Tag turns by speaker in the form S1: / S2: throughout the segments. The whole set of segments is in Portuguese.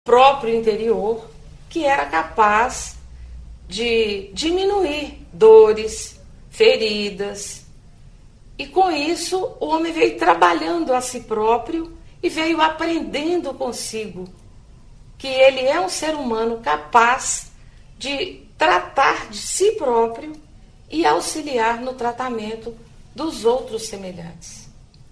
S1: próprio interior que era capaz de diminuir dores, feridas. E com isso o homem veio trabalhando a si próprio e veio aprendendo consigo que ele é um ser humano capaz de tratar de si próprio e auxiliar no tratamento dos outros semelhantes.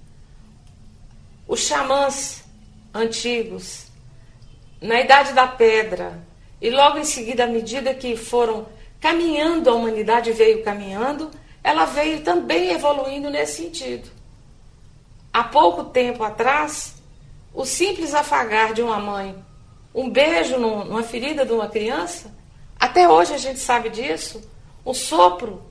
S1: Os xamãs antigos, na Idade da Pedra, e logo em seguida, à medida que foram caminhando, a humanidade veio caminhando, ela veio também evoluindo nesse sentido. Há pouco tempo atrás, o simples afagar de uma mãe, um beijo numa ferida de uma criança, até hoje a gente sabe disso, um sopro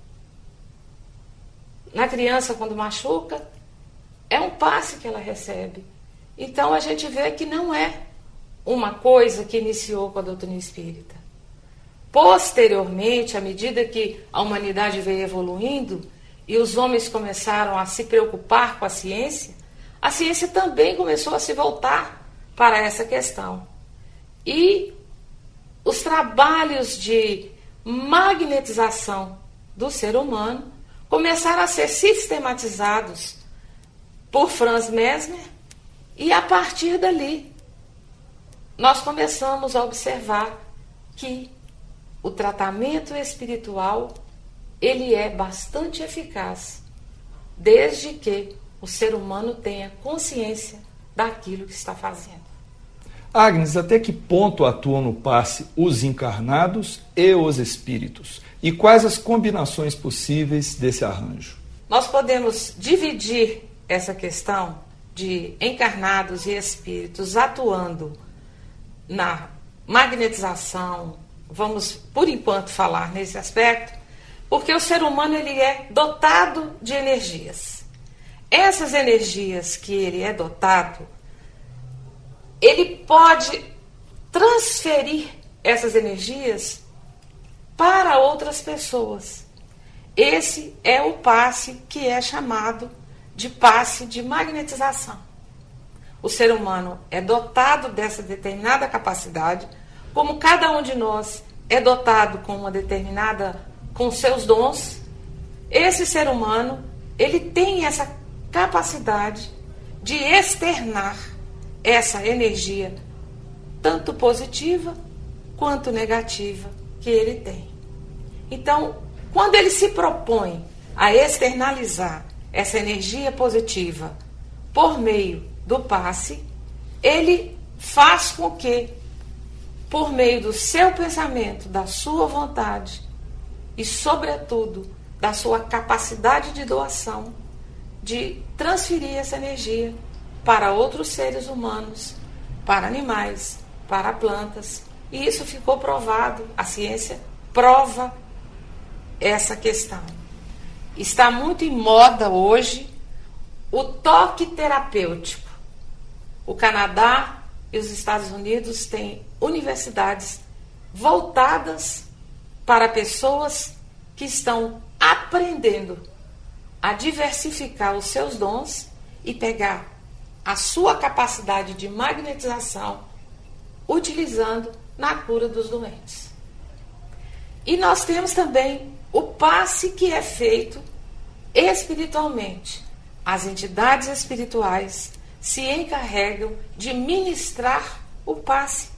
S1: na criança quando machuca, é um passe que ela recebe. Então a gente vê que não é uma coisa que iniciou com a doutrina espírita. Posteriormente, à medida que a humanidade veio evoluindo e os homens começaram a se preocupar com a ciência também começou a se voltar para essa questão. E os trabalhos de magnetização do ser humano começaram a ser sistematizados por Franz Mesmer, e a partir dali nós começamos a observar que o tratamento espiritual ele é bastante eficaz, desde que o ser humano tenha consciência daquilo que está fazendo.
S2: Agnes, até que ponto atuam no passe os encarnados e os espíritos? E quais as combinações possíveis desse arranjo?
S1: Nós podemos dividir essa questão de encarnados e espíritos atuando na magnetização, vamos por enquanto falar nesse aspecto, porque o ser humano ele é dotado de energias. Essas energias que ele é dotado, ele pode transferir essas energias para outras pessoas. Esse é o passe que é chamado de passe de magnetização. O ser humano é dotado dessa determinada capacidade, como cada um de nós é dotado com seus dons. Esse ser humano, ele tem essa capacidade de externar essa energia, tanto positiva quanto negativa, que ele tem. Então, quando ele se propõe a externalizar essa energia positiva por meio do passe, ele faz com que, por meio do seu pensamento, da sua vontade e, sobretudo, da sua capacidade de doação, de transferir essa energia para outros seres humanos, para animais, para plantas. E isso ficou provado, a ciência prova essa questão. Está muito em moda hoje o toque terapêutico. O Canadá e os Estados Unidos têm universidades voltadas para pessoas que estão aprendendo a diversificar os seus dons e pegar a sua capacidade de magnetização utilizando na cura dos doentes. E nós temos também o passe que é feito espiritualmente. As entidades espirituais se encarregam de ministrar o passe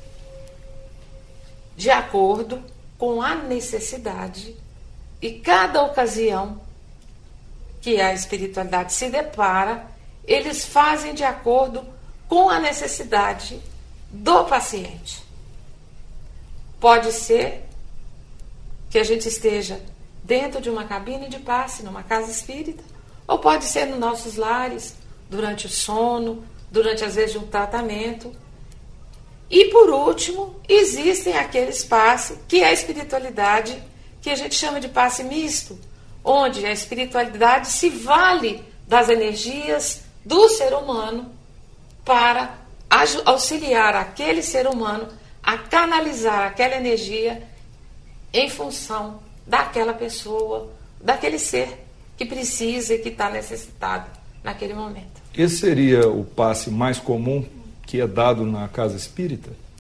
S1: de acordo com a necessidade, e cada ocasião que a espiritualidade se depara, eles fazem de acordo com a necessidade do paciente. Pode ser que a gente esteja dentro de uma cabine de passe, numa casa espírita, ou pode ser nos nossos lares, durante o sono, durante às vezes um tratamento. E por último, existem aqueles passes que é a espiritualidade, que a gente chama de passe misto, onde a espiritualidade se vale das energias do ser humano para auxiliar aquele ser humano a canalizar aquela energia em função daquela pessoa, daquele ser que precisa e que está necessitado naquele momento.
S2: Esse seria o passe mais comum que é dado na casa espírita?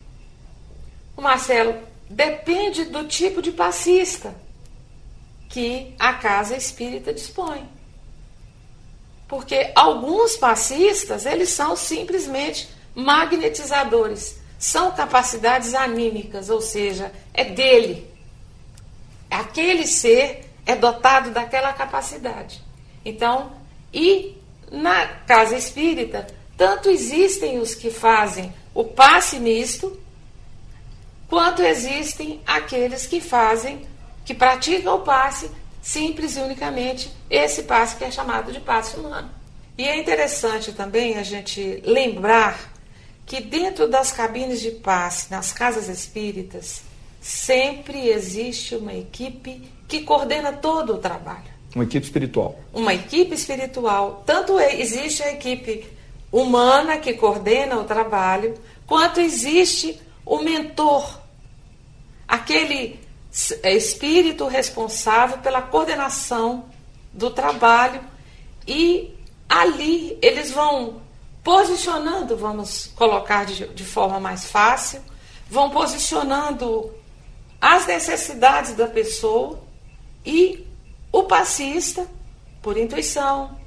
S1: Marcelo, depende do tipo de passista que a casa espírita dispõe. Porque alguns passistas, eles são simplesmente magnetizadores. São capacidades anímicas, ou seja, é dele. Aquele ser é dotado daquela capacidade. Então, e na casa espírita, tanto existem os que fazem o passe misto, quanto existem aqueles que praticam o passe simples e unicamente esse passe que é chamado de passe humano. E é interessante também a gente lembrar que dentro das cabines de passe, nas casas espíritas, sempre existe uma equipe que coordena todo o trabalho.
S2: Uma equipe espiritual.
S1: Uma equipe espiritual. Tanto existe a equipe humana que coordena o trabalho, quanto existe o mentor, aquele espírito responsável pela coordenação do trabalho, e ali eles vão posicionando, vamos colocar de forma mais fácil, vão posicionando as necessidades da pessoa, e o passista, por intuição,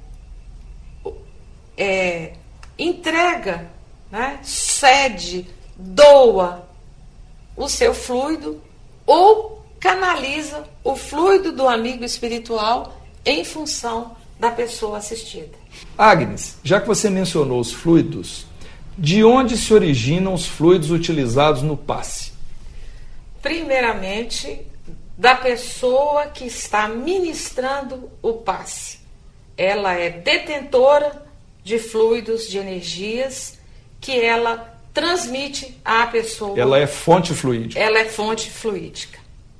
S1: entrega, né, cede, doa o seu fluido ou canaliza o fluido do amigo espiritual em função da pessoa assistida.
S2: Agnes, já que você mencionou os fluidos, de onde se originam os fluidos utilizados no passe?
S1: Primeiramente, da pessoa que está ministrando o passe. Ela é detentora de fluidos, de energias, que ela transmite à pessoa.
S2: Ela é fonte fluídica.
S1: Ela é fonte fluídica.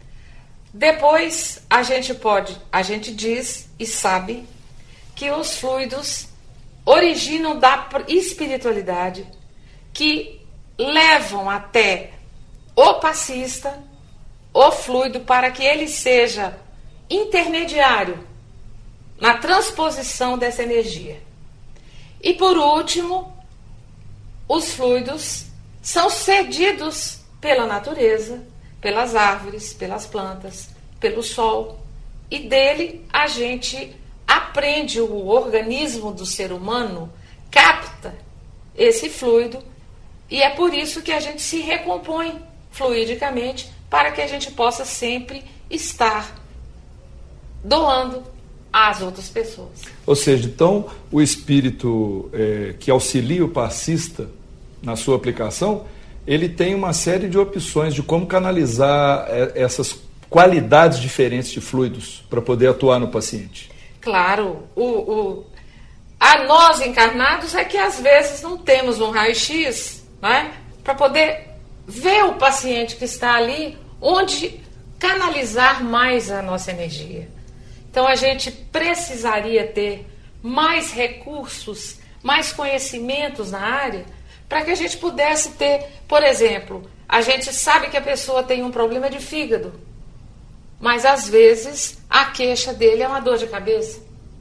S1: Depois, a gente diz e sabe que os fluidos originam da espiritualidade, que levam até o passista o fluido para que ele seja intermediário na transposição dessa energia. E por último, os fluidos são cedidos pela natureza, pelas árvores, pelas plantas, pelo sol, e dele a gente aprende, o organismo do ser humano capta esse fluido, e é por isso que a gente se recompõe fluidicamente, para que a gente possa sempre estar doando às outras pessoas.
S2: Ou seja, então, o espírito que auxilia o passista na sua aplicação, ele tem uma série de opções de como canalizar essas qualidades diferentes de fluidos para poder atuar no paciente.
S1: Claro, a nós encarnados é que às vezes não temos um raio-x, né, para poder ver o paciente que está ali, onde canalizar mais a nossa energia. Então a gente precisaria ter mais recursos, mais conhecimentos na área, para que a gente pudesse ter, por exemplo, a gente sabe que a pessoa tem um problema de fígado, mas às vezes a queixa dele é uma dor de cabeça.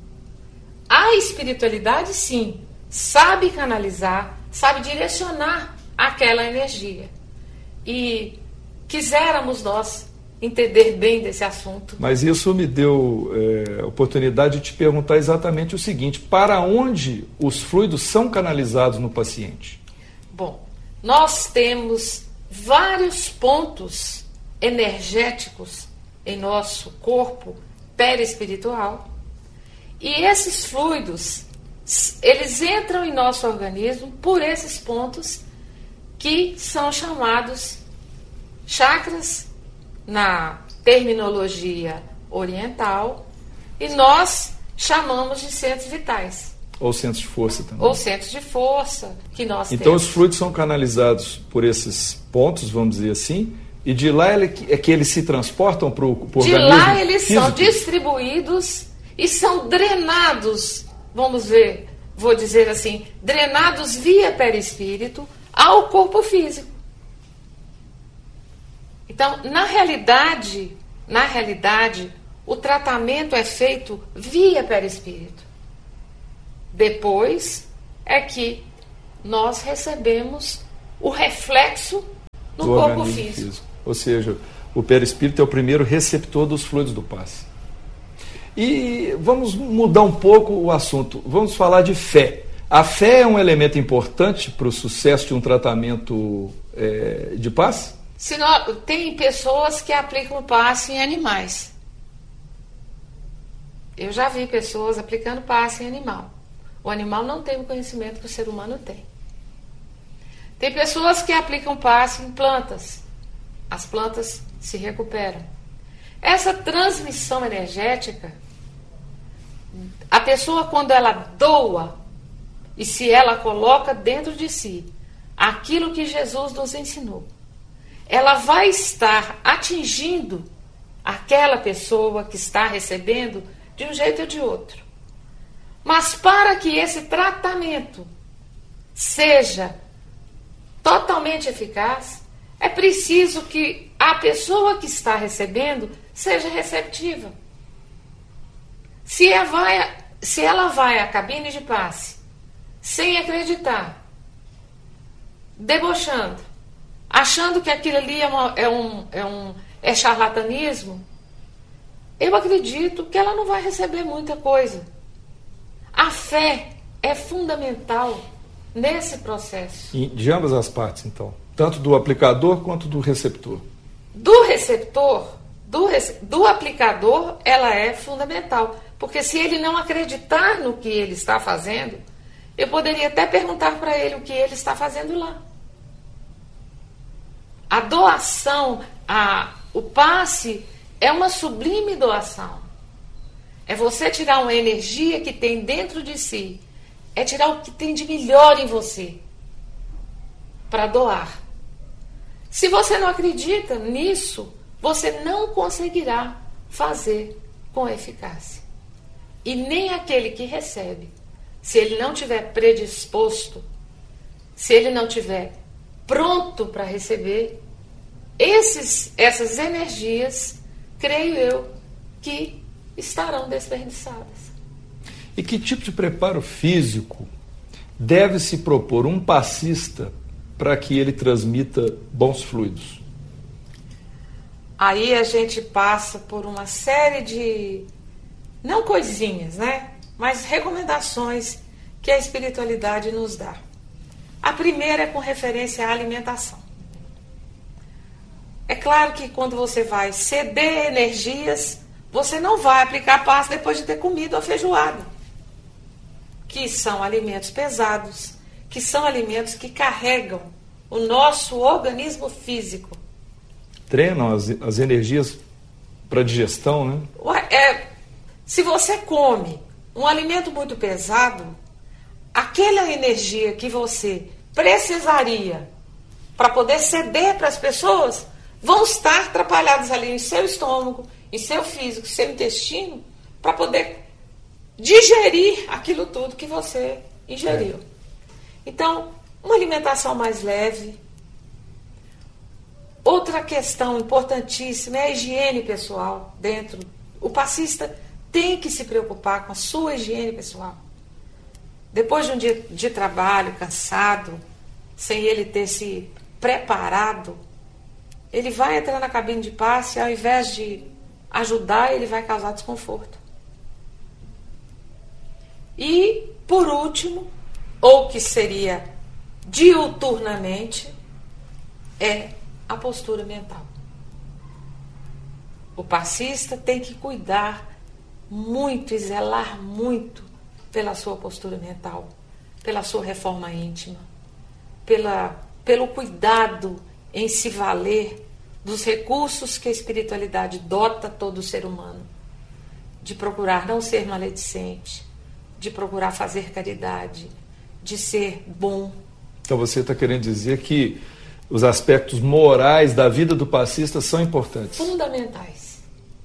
S1: A espiritualidade, sim, sabe canalizar, sabe direcionar aquela energia. E quiséramos nós entender bem desse assunto.
S2: Mas isso me deu a oportunidade de te perguntar exatamente o seguinte: para onde os fluidos são canalizados no paciente?
S1: Bom, nós temos vários pontos energéticos em nosso corpo perispiritual, e esses fluidos, eles entram em nosso organismo por esses pontos que são chamados chakras na terminologia oriental, e nós chamamos de centros vitais.
S2: Ou centros de força também.
S1: Ou centros de força que nós temos.
S2: Então os fluidos são canalizados por esses pontos, vamos dizer assim, e de lá é que eles se transportam para o organismo
S1: físico? De lá eles
S2: físico?
S1: São distribuídos e são drenados, vou dizer assim, drenados via perispírito ao corpo físico. Então, na realidade, o tratamento é feito via perispírito. Depois é que nós recebemos o reflexo no corpo físico.
S2: Ou seja, o perispírito é o primeiro receptor dos fluidos do passe. E vamos mudar um pouco o assunto. Vamos falar de fé. A fé é um elemento importante para o sucesso de um tratamento de passe?
S1: Tem pessoas que aplicam o passe em animais. Eu já vi pessoas aplicando passe em animal. O animal não tem o conhecimento que o ser humano tem. Tem pessoas que aplicam passe em plantas. As plantas se recuperam. Essa transmissão energética, a pessoa, quando ela doa, e se ela coloca dentro de si aquilo que Jesus nos ensinou, ela vai estar atingindo aquela pessoa que está recebendo de um jeito ou de outro. Mas para que esse tratamento seja totalmente eficaz, é preciso que a pessoa que está recebendo seja receptiva. Se ela vai à cabine de passe sem acreditar, debochando, achando que aquilo ali é charlatanismo, eu acredito que ela não vai receber muita coisa. A fé é fundamental nesse processo.
S2: E de ambas as partes, então? Tanto do aplicador quanto do receptor?
S1: Do receptor, do aplicador, ela é fundamental. Porque se ele não acreditar no que ele está fazendo, eu poderia até perguntar para ele o que ele está fazendo lá. A doação, o passe é uma sublime doação. É você tirar uma energia que tem dentro de si. É tirar o que tem de melhor em você para doar. Se você não acredita nisso, você não conseguirá fazer com eficácia. E nem aquele que recebe, se ele não estiver predisposto, se ele não estiver pronto para receber, essas energias, creio eu, que estarão desperdiçadas.
S2: E que tipo de preparo físico deve se propor um passista para que ele transmita bons fluidos?
S1: Aí a gente passa por uma série de, não coisinhas, né? Mas recomendações que a espiritualidade nos dá. A primeira é com referência à alimentação. É claro que quando você vai ceder energias, você não vai aplicar passe depois de ter comido a feijoada, que são alimentos pesados, que são alimentos que carregam o nosso organismo físico.
S2: Treinam as energias para digestão, né?
S1: Se você come um alimento muito pesado, aquela energia que você precisaria para poder ceder para as pessoas, vão estar atrapalhadas ali em seu estômago, em seu físico, em seu intestino, para poder digerir aquilo tudo que você ingeriu. Então, uma alimentação mais leve. Outra questão importantíssima é a higiene pessoal dentro. O passista tem que se preocupar com a sua higiene pessoal. Depois de um dia de trabalho, cansado, sem ele ter se preparado, ele vai entrar na cabine de passe e ao invés de ajudar, ele vai causar desconforto. E, por último, ou que seria diuturnamente, é a postura mental. O passista tem que cuidar muito e zelar muito pela sua postura mental, pela sua reforma íntima, pelo cuidado em se valer dos recursos que a espiritualidade dota todo ser humano, de procurar não ser maledicente, de procurar fazer caridade, de ser bom.
S2: Então você está querendo dizer que os aspectos morais da vida do passista são importantes?
S1: Fundamentais.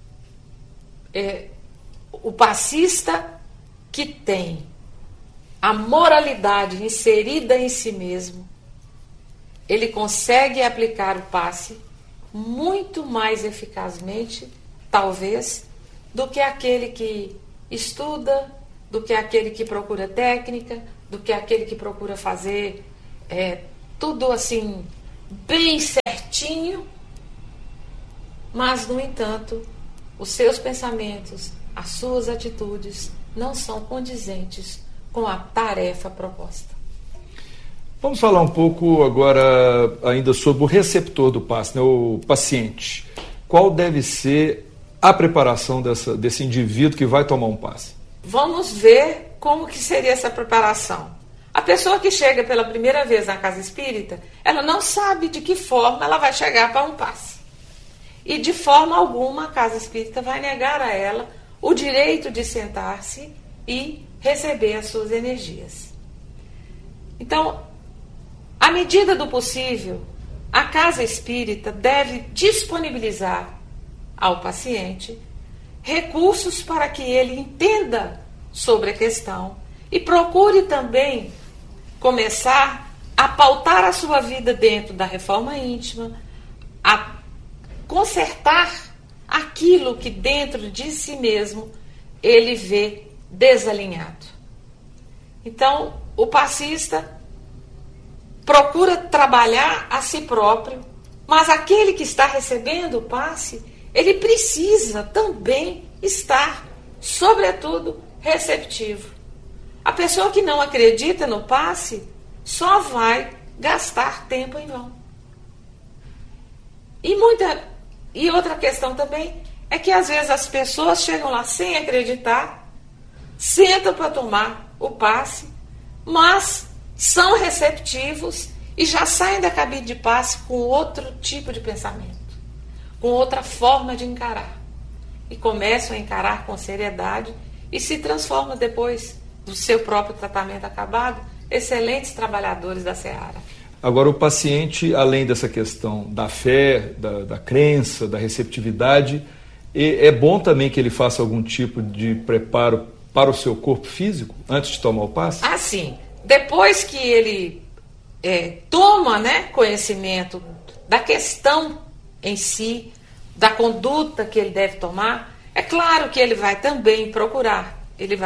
S1: O passista que tem a moralidade inserida em si mesmo, ele consegue aplicar o passe muito mais eficazmente, talvez, do que aquele que estuda, do que aquele que procura técnica, do que aquele que procura fazer tudo assim, bem certinho. certinho, mas, no entanto, os seus pensamentos, as suas atitudes não são condizentes com a tarefa proposta.
S2: Vamos falar um pouco agora ainda sobre o receptor do passe, né, o paciente. Qual deve ser a preparação desse indivíduo que vai tomar um passe?
S1: Vamos ver como que seria essa preparação. A pessoa que chega pela primeira vez na casa espírita, ela não sabe de que forma ela vai chegar para um passe. E de forma alguma a casa espírita vai negar a ela o direito de sentar-se e receber as suas energias. Então, à medida do possível, a casa espírita deve disponibilizar ao paciente recursos para que ele entenda sobre a questão e procure também começar a pautar a sua vida dentro da reforma íntima, a consertar aquilo que dentro de si mesmo ele vê desalinhado. Então, o passista procura trabalhar a si próprio, mas aquele que está recebendo o passe, ele precisa também estar, sobretudo, receptivo. A pessoa que não acredita no passe só vai gastar tempo em vão. E outra questão também é que às vezes as pessoas chegam lá sem acreditar, sentam para tomar o passe, mas são receptivos e já saem da cabine de passe com outro tipo de pensamento, com outra forma de encarar. E começam a encarar com seriedade e se transformam depois do seu próprio tratamento acabado, excelentes trabalhadores da seara.
S2: Agora, o paciente, além dessa questão da fé, da crença, da receptividade, é bom também que ele faça algum tipo de preparo para o seu corpo físico antes de tomar o passe?
S1: Ah, sim. Depois que ele toma, né, conhecimento da questão em si, da conduta que ele deve tomar, é claro que ele vai também procurar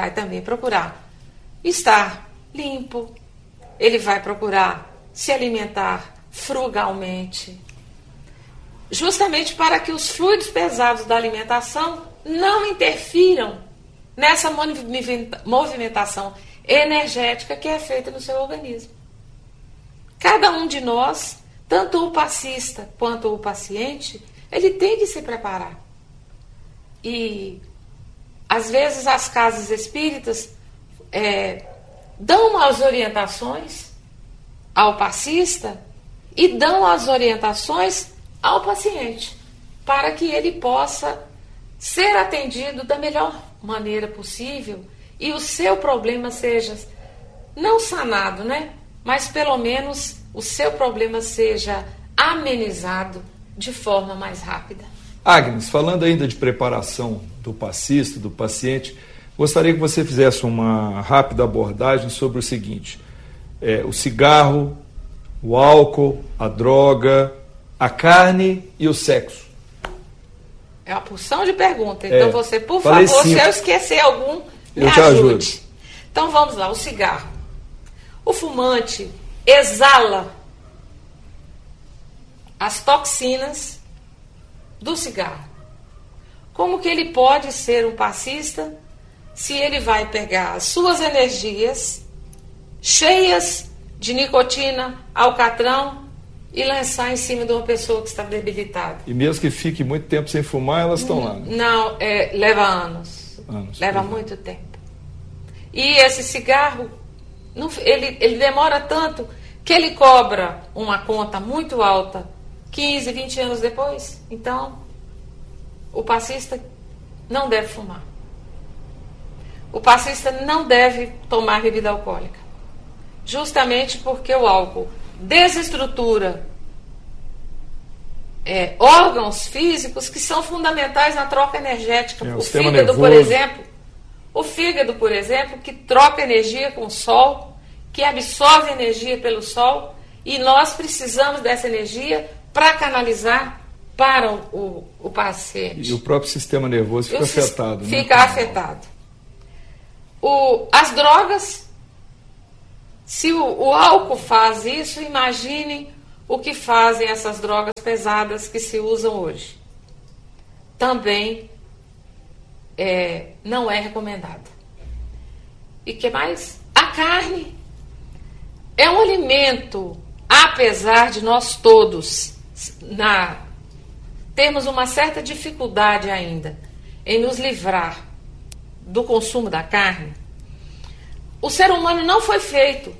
S1: estar limpo, ele vai procurar se alimentar frugalmente, justamente para que os fluidos pesados da alimentação não interfiram nessa movimentação energética que é feita no seu organismo. Cada um de nós, tanto o passista quanto o paciente, ele tem que se preparar. E, às vezes, as casas espíritas dão as orientações ao passista e dão as orientações ao paciente, para que ele possa ser atendido da melhor maneira possível e o seu problema seja não sanado, né? Mas pelo menos o seu problema seja amenizado de forma mais rápida.
S2: Agnes, falando ainda de preparação do passista, do paciente, gostaria que você fizesse uma rápida abordagem sobre o seguinte: o cigarro, o álcool, a droga, a carne e o sexo.
S1: É uma porção de perguntas. Então você, por
S2: Falei
S1: favor,
S2: 5.
S1: se eu esquecer algum, me
S2: eu te
S1: ajude.
S2: ajudo.
S1: Então vamos lá, o cigarro. O fumante exala as toxinas do cigarro. Como que ele pode ser um passista se ele vai pegar as suas energias cheias de nicotina, alcatrão e lançar em cima de uma pessoa que está debilitada?
S2: E mesmo que fique muito tempo sem fumar, elas estão lá, né?
S1: Não, leva anos. Leva muito tempo. E esse cigarro, ele demora tanto que ele cobra uma conta muito alta 15, 20 anos depois. Então, o passista não deve fumar. O passista não deve tomar bebida alcoólica. Justamente porque o álcool desestrutura órgãos físicos que são fundamentais na troca energética. O fígado, por exemplo, que troca energia com o sol, que absorve energia pelo sol, e nós precisamos dessa energia para canalizar para o paciente.
S2: E o próprio sistema nervoso fica afetado.
S1: Fica afetado. As drogas, se o álcool faz isso, imaginem o que fazem essas drogas pesadas que se usam hoje. Também não é recomendada. E que mais? A carne é um alimento, apesar de nós todos termos uma certa dificuldade ainda em nos livrar do consumo da carne. O ser humano não foi feito,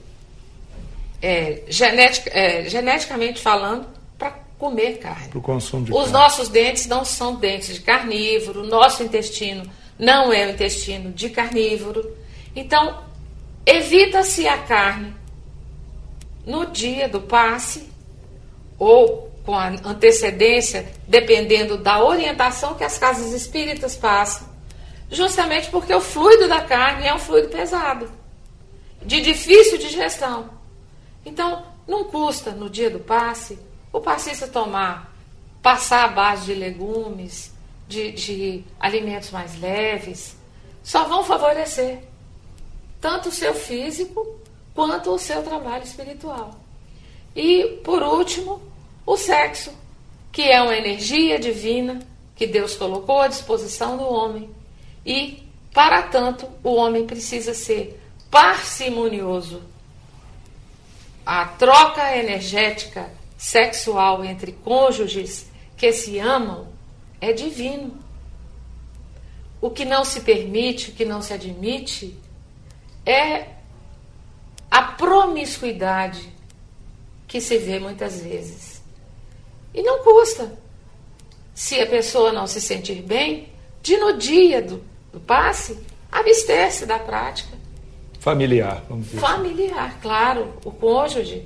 S1: geneticamente falando, para comer carne.
S2: Para o consumo de
S1: Os
S2: carne.
S1: nossos dentes não são dentes de carnívoro, o nosso intestino não é o intestino de carnívoro. Então, evita-se a carne no dia do passe ou com a antecedência, dependendo da orientação que as casas espíritas passam, justamente porque o fluido da carne é um fluido pesado, de difícil digestão. Então, não custa, no dia do passe, o passista passar a base de legumes, de alimentos mais leves, só vão favorecer tanto o seu físico quanto o seu trabalho espiritual. E, por último, o sexo, que é uma energia divina que Deus colocou à disposição do homem. E, para tanto, o homem precisa ser parcimonioso. A troca energética sexual entre cônjuges que se amam é divino. O que não se permite, o que não se admite, é a promiscuidade que se vê muitas vezes. E não custa. Se a pessoa não se sentir bem, no dia do passe, abster-se da prática.
S2: Familiar, vamos dizer.
S1: Familiar, claro, o cônjuge.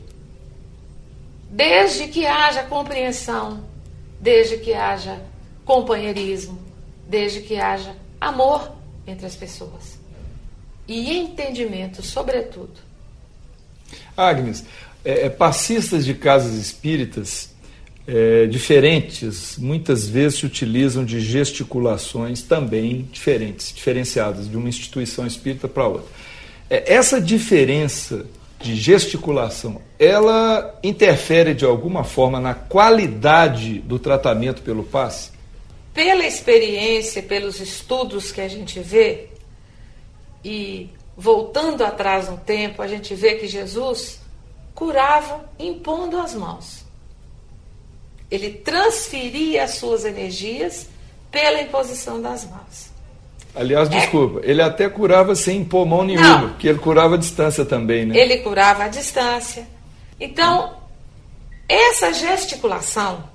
S1: Desde que haja compreensão, desde que haja companheirismo, desde que haja amor entre as pessoas. E entendimento, sobretudo.
S2: Agnes, passistas de casas espíritas diferentes, muitas vezes se utilizam de gesticulações também diferenciadas de uma instituição espírita para outra. Essa diferença de gesticulação, ela interfere de alguma forma na qualidade do tratamento pelo passe?
S1: Pela experiência, pelos estudos que a gente vê, e voltando atrás no tempo, a gente vê que Jesus curava impondo as mãos. Ele transferia as suas energias pela imposição das mãos.
S2: Aliás, desculpa, ele até curava sem impor mão nenhuma, porque ele curava à distância também, né?
S1: Ele curava à distância. Então, essa gesticulação,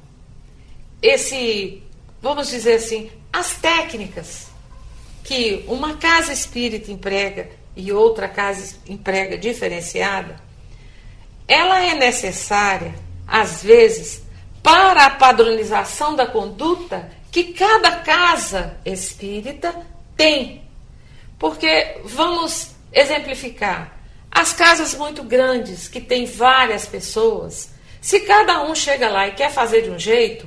S1: vamos dizer assim, as técnicas que uma casa espírita emprega e outra casa emprega diferenciada, ela é necessária, às vezes, para a padronização da conduta que cada casa espírita tem. Porque, vamos exemplificar, as casas muito grandes, que tem várias pessoas, se cada um chega lá e quer fazer de um jeito,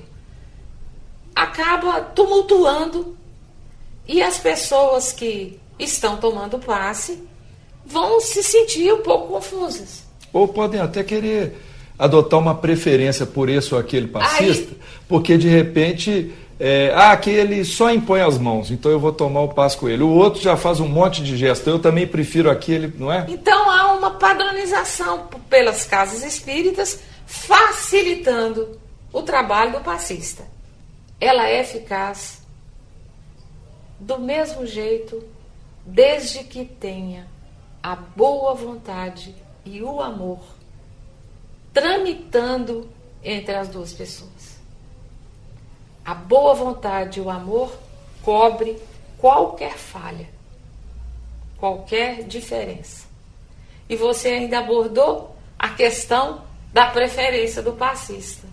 S1: acaba tumultuando e as pessoas que estão tomando passe vão se sentir um pouco confusas.
S2: Ou podem até querer adotar uma preferência por esse ou aquele passista, porque de repente, aquele só impõe as mãos, então eu vou tomar o passe com ele. O outro já faz um monte de gesto, eu também prefiro aquele, não é?
S1: Então há uma padronização pelas casas espíritas, facilitando o trabalho do passista. Ela é eficaz do mesmo jeito, desde que tenha a boa vontade e o amor tramitando entre as duas pessoas. A boa vontade e o amor cobre qualquer falha, qualquer diferença. E você ainda abordou a questão da preferência do passista.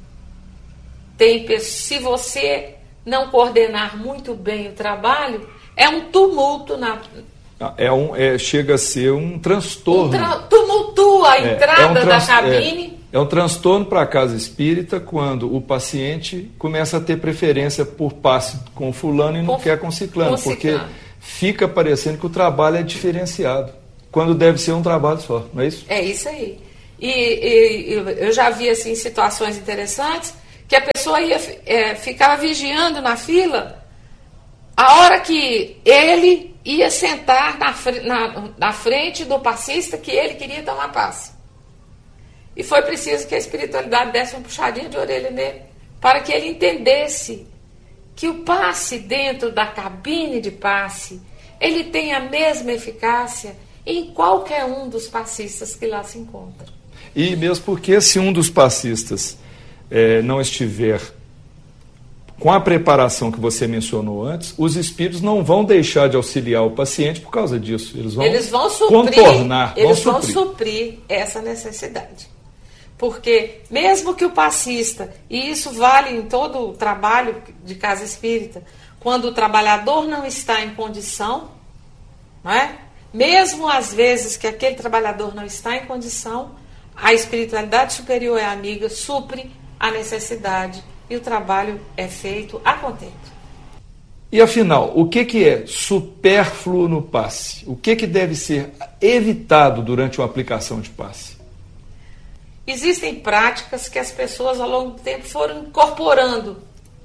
S1: Se você não coordenar muito bem o trabalho, é um tumulto
S2: chega a ser um transtorno.
S1: Tumultua a entrada da cabine.
S2: É um transtorno para a casa espírita quando o paciente começa a ter preferência por passe com fulano e não quer com ciclano, porque fica parecendo que o trabalho é diferenciado, quando deve ser um trabalho só, não é isso?
S1: É isso aí. E eu já vi assim, situações interessantes que a pessoa ficava vigiando na fila a hora que ele ia sentar na frente do passista que ele queria tomar passe. E foi preciso que a espiritualidade desse uma puxadinha de orelha nele, para que ele entendesse que o passe dentro da cabine de passe, ele tem a mesma eficácia em qualquer um dos passistas que lá se encontram.
S2: E mesmo porque se um dos passistas não estiver com a preparação que você mencionou antes, os espíritos não vão deixar de auxiliar o paciente por causa disso. Eles vão contornar,
S1: vão suprir essa necessidade. Porque mesmo que o passista, e isso vale em todo o trabalho de casa espírita, quando o trabalhador não está em condição, não é? Mesmo às vezes que aquele trabalhador não está em condição, a espiritualidade superior é amiga, supre a necessidade e o trabalho é feito a contento.
S2: E afinal, o que é supérfluo no passe? O que deve ser evitado durante uma aplicação de passe?
S1: Existem práticas que as pessoas ao longo do tempo foram incorporando.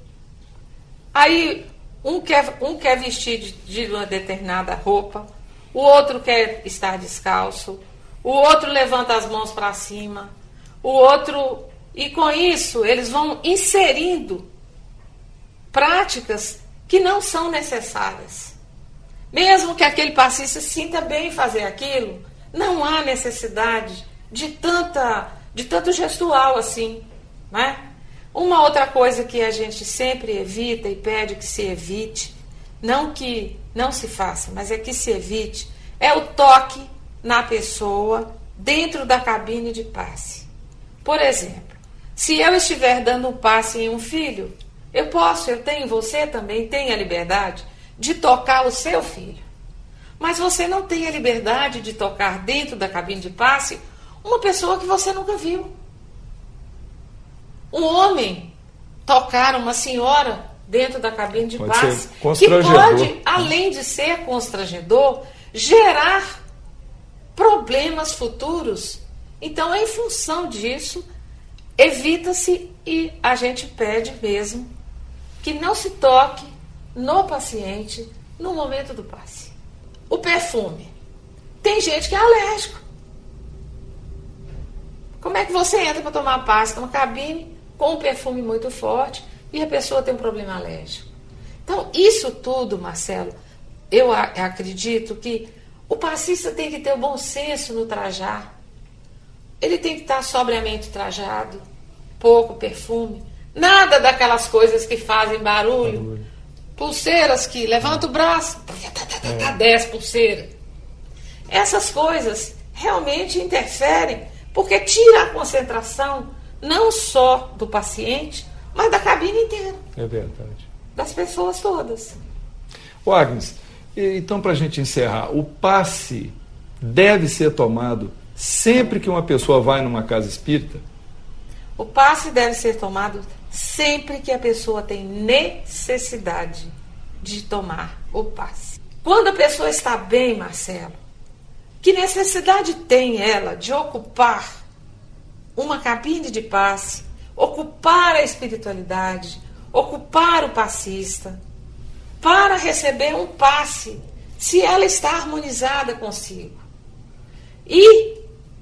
S1: Aí um quer vestir de uma determinada roupa, o outro quer estar descalço, o outro levanta as mãos para cima, o outro... E com isso eles vão inserindo práticas que não são necessárias. Mesmo que aquele passista sinta bem fazer aquilo, não há necessidade de tanto gestual assim, né? Uma outra coisa que a gente sempre evita e pede que se evite, não que não se faça, mas é que se evite, é o toque na pessoa dentro da cabine de passe. Por exemplo, se eu estiver dando um passe em um filho, você também tem a liberdade de tocar o seu filho. Mas você não tem a liberdade de tocar dentro da cabine de passe uma pessoa que você nunca viu. Um homem tocar uma senhora dentro da cabine de passe, que pode, além de ser constrangedor, gerar problemas futuros. Então, em função disso, evita-se e a gente pede mesmo que não se toque no paciente no momento do passe. O perfume. Tem gente que é alérgico. Como é que você entra para tomar passe numa cabine com um perfume muito forte e a pessoa tem um problema alérgico? Então, isso tudo, Marcelo, eu acredito que o passista tem que ter o bom senso no trajar. Ele tem que estar sobriamente trajado, pouco perfume, nada daquelas coisas que fazem barulho. Pulseiras que levanta o braço, 10 pulseiras. Essas coisas realmente interferem, porque tira a concentração não só do paciente, mas da cabine inteira.
S2: É verdade.
S1: Das pessoas todas.
S2: Ô Agnes, então para a gente encerrar, o passe deve ser tomado sempre que uma pessoa vai numa casa espírita?
S1: O passe deve ser tomado sempre que a pessoa tem necessidade de tomar o passe. Quando a pessoa está bem, Marcelo, que necessidade tem ela de ocupar uma cabine de passe, ocupar a espiritualidade, ocupar o passista, para receber um passe, se ela está harmonizada consigo? E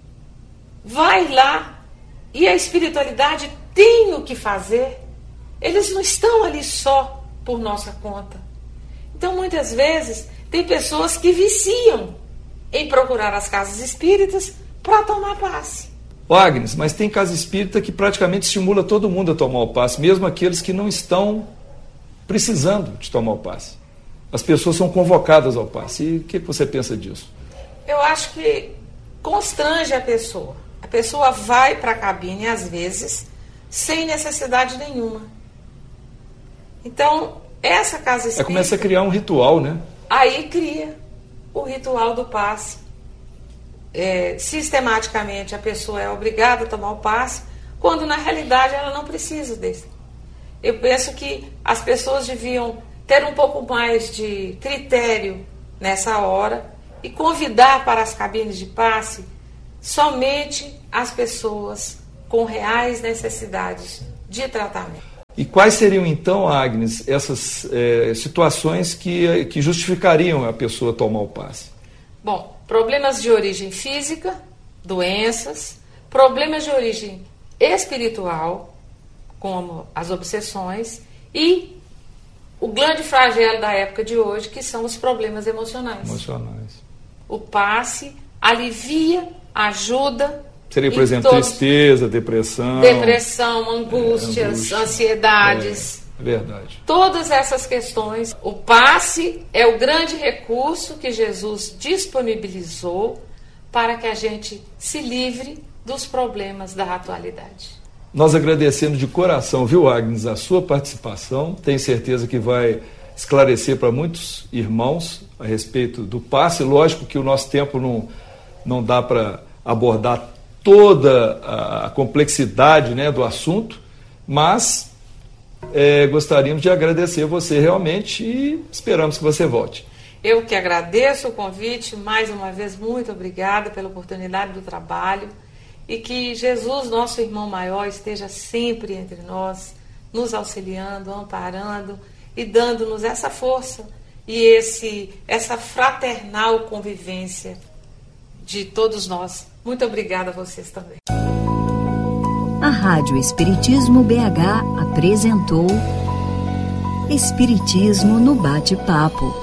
S1: vai lá, e a espiritualidade tem o que fazer. Eles não estão ali só por nossa conta. Então, muitas vezes, tem pessoas que viciam em procurar as casas espíritas para tomar passe.
S2: Agnes, mas tem casa espírita que praticamente estimula todo mundo a tomar o passe, mesmo aqueles que não estão precisando de tomar o passe. As pessoas são convocadas ao passe. E o que você pensa disso?
S1: Eu acho que constrange a pessoa. A pessoa vai para a cabine, às vezes, sem necessidade nenhuma. Então, essa casa espírita...
S2: Começa a criar um ritual, né?
S1: Aí cria o ritual do passe. Sistematicamente, a pessoa é obrigada a tomar o passe, quando, na realidade, ela não precisa desse. Eu penso que as pessoas deviam ter um pouco mais de critério nessa hora e convidar para as cabines de passe somente as pessoas com reais necessidades de tratamento.
S2: E quais seriam então, Agnes, essas situações que justificariam a pessoa tomar o passe?
S1: Bom, problemas de origem física, doenças, problemas de origem espiritual, como as obsessões, e o grande flagelo da época de hoje, que são os problemas emocionais. O passe alivia, ajuda.
S2: Seria, por exemplo, tristeza, depressão,
S1: angústias, ansiedades.
S2: É verdade.
S1: Todas essas questões, o passe é o grande recurso que Jesus disponibilizou para que a gente se livre dos problemas da atualidade.
S2: Nós agradecemos de coração, viu, Agnes, a sua participação. Tenho certeza que vai esclarecer para muitos irmãos a respeito do passe. Lógico que o nosso tempo não dá para abordar toda a complexidade, né, do assunto, mas gostaríamos de agradecer você realmente e esperamos que você volte.
S1: Eu que agradeço o convite, mais uma vez, muito obrigada pela oportunidade do trabalho. E que Jesus, nosso irmão maior, esteja sempre entre nós, nos auxiliando, amparando e dando-nos essa força e essa fraternal convivência de todos nós. Muito obrigada a vocês também.
S3: A Rádio Espiritismo BH apresentou Espiritismo no Bate-Papo.